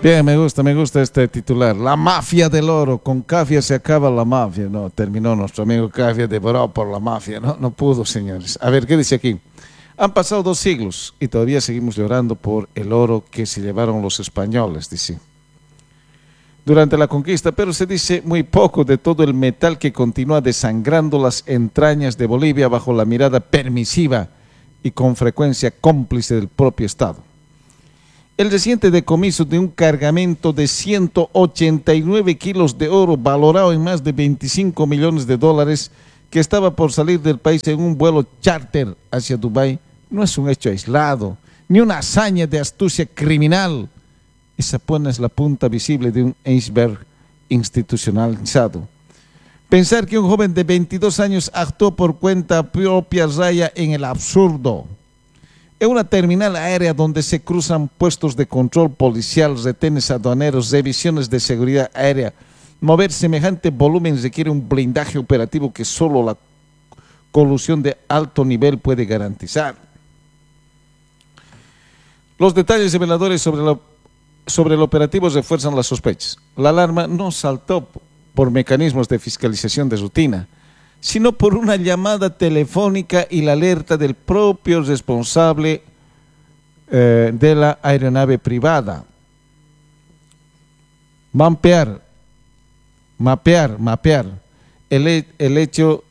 Bien, me gusta este titular. La mafia del oro. Con Cafia se acaba la mafia. No, terminó nuestro amigo Cafia devorado por la mafia. No, no pudo, señores. A ver, ¿qué dice aquí? Han pasado 2 siglos y todavía seguimos llorando por el oro que se llevaron los españoles, dice. Durante la conquista, pero se dice muy poco de todo el metal que continúa desangrando las entrañas de Bolivia bajo la mirada permisiva y con frecuencia cómplice del propio Estado. El reciente decomiso de un cargamento de 189 kilos de oro valorado en más de 25 millones de dólares que estaba por salir del país en un vuelo charter hacia Dubái no es un hecho aislado, ni una hazaña de astucia criminal. Esa apenas es la punta visible de un iceberg institucionalizado. Pensar que un joven de 22 años actuó por cuenta propia raya en el absurdo. En una terminal aérea donde se cruzan puestos de control policial, retenes aduaneros, revisiones de seguridad aérea, mover semejante volumen requiere un blindaje operativo que solo la colusión de alto nivel puede garantizar. Los detalles reveladores sobre el operativo refuerzan las sospechas. La alarma no saltó por mecanismos de fiscalización de rutina, sino por una llamada telefónica y la alerta del propio responsable de la aeronave privada. Mapear. El hecho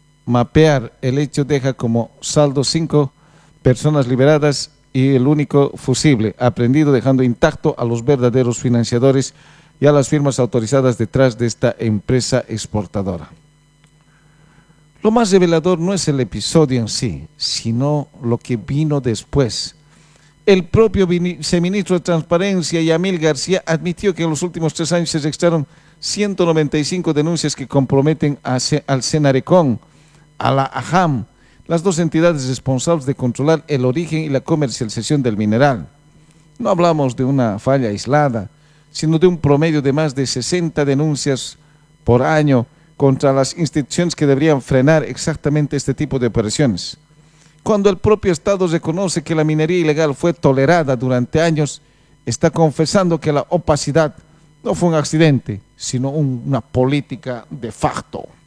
deja como saldo 5 personas liberadas y el único fusible aprendido, dejando intacto a los verdaderos financiadores y a las firmas autorizadas detrás de esta empresa exportadora. Lo más revelador no es el episodio en sí, sino lo que vino después. El propio viceministro de Transparencia, Yamil García, admitió que en los últimos 3 años se registraron 195 denuncias que comprometen al Cenarecón, a la AJAM, las 2 entidades responsables de controlar el origen y la comercialización del mineral. No hablamos de una falla aislada, sino de un promedio de más de 60 denuncias por año contra las instituciones que deberían frenar exactamente este tipo de operaciones. Cuando el propio Estado reconoce que la minería ilegal fue tolerada durante años, está confesando que la opacidad no fue un accidente, sino una política de facto.